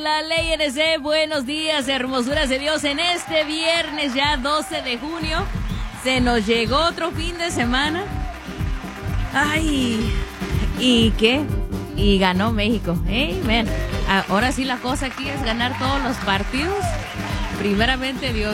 La Ley NC, buenos días, hermosuras de Dios. En este viernes ya 12 de junio se nos llegó otro fin de semana. Ay, ¿y qué? Y ganó México. Amen. Ahora sí la cosa aquí es ganar todos los partidos. Primeramente Dios.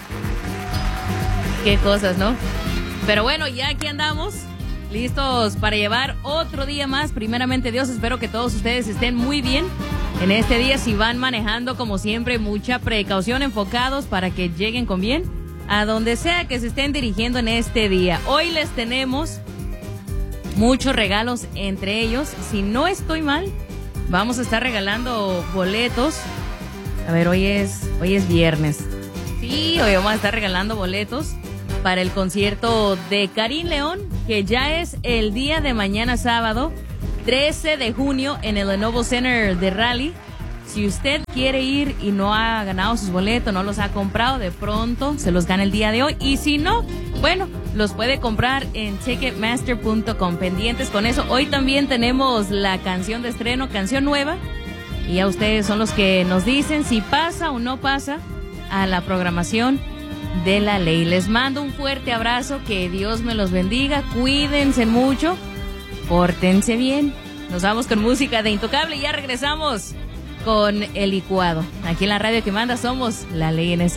Qué cosas, ¿no? Pero bueno, ya aquí andamos, listos para llevar otro día más. Primeramente Dios, espero que todos ustedes estén muy bien en este día. Si van manejando, como siempre, mucha precaución, enfocados para que lleguen con bien a donde sea que se estén dirigiendo en este día. Hoy les tenemos muchos regalos, entre ellos, si no estoy mal, vamos a estar regalando boletos. A ver, hoy es viernes. Sí, hoy vamos a estar regalando boletos para el concierto de Karim León, que ya es el día de mañana sábado, 13 de junio, en el Lenovo Center de Raleigh. Si usted quiere ir y no ha ganado sus boletos, no los ha comprado, de pronto se los gana el día de hoy. Y si no, bueno, los puede comprar en Ticketmaster.com. Pendientes con eso. Hoy también tenemos la canción de estreno, canción nueva. Y ya ustedes son los que nos dicen si pasa o no pasa a la programación de La Ley. Les mando un fuerte abrazo, que Dios me los bendiga, cuídense mucho, pórtense bien. Nos vamos con música de Intocable y ya regresamos con El Licuado. Aquí en la radio que manda somos La Ley NC.